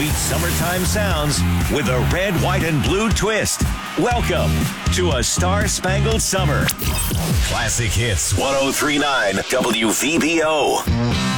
sweet summertime sounds with a red, white, and blue twist. Welcome to A Star-Spangled Summer. Classic Hits 103.9 WVBO.